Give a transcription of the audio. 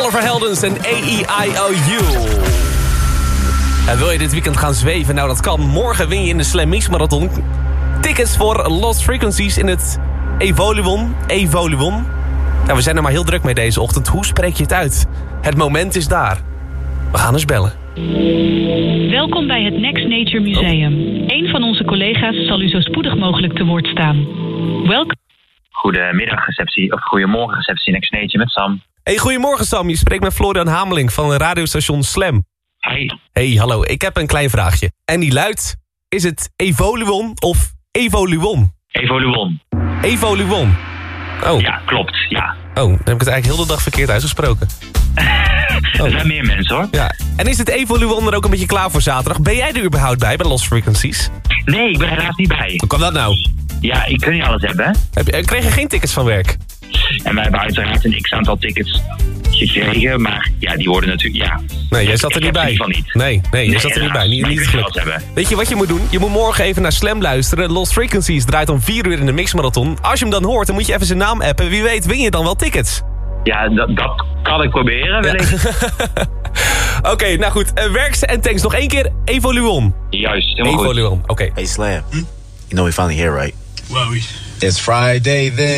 Oliver Heldens en A-E-I-O-U. En wil je dit weekend gaan zweven? Nou, dat kan. Morgen win je in de Slam Mix Marathon tickets voor Lost Frequencies in het Evoluon. Nou, we zijn er maar heel druk mee deze ochtend. Hoe spreek je het uit? Het moment is daar. We gaan eens bellen. Welkom bij het Next Nature Museum. Een van onze collega's zal u zo spoedig mogelijk te woord staan. Goedemiddag receptie, of goedemorgen receptie Next Nature met Sam. Hey, goedemorgen Sam. Je spreekt met Florian Hameling van radiostation Slam. Hey, hallo. Ik heb een klein vraagje. En die luidt, is het Evoluon of Evoluon? Evoluon. Oh. Ja, klopt, ja. Oh, dan heb ik het eigenlijk heel de dag verkeerd uitgesproken. Er zijn meer mensen hoor. Ja. En is het Evoluon er ook een beetje klaar voor zaterdag? Ben jij er überhaupt bij Lost Frequencies? Nee, ik ben helaas niet bij. Hoe kan dat nou? Ja, ik kan niet alles hebben. Kreeg je geen tickets van werk? En wij hebben uiteraard een x-aantal tickets gekregen, maar ja, die worden natuurlijk, ja. Nee, jij zat er niet bij. Nee, jij zat er niet bij. Niet gelukt. Weet je wat je moet doen? Je moet morgen even naar Slam luisteren. Lost Frequencies draait om 4 uur in de Mixmarathon. Als je hem dan hoort, dan moet je even zijn naam appen. Wie weet win je dan wel tickets. Ja, dat kan ik proberen, wellicht. Oké, nou goed. Werkse en thanks. Nog 1 keer Evoluon. Juist, helemaal Evoluon. goed. Oké. Hey Slam, you know we finally here, right? Well, It's Friday then.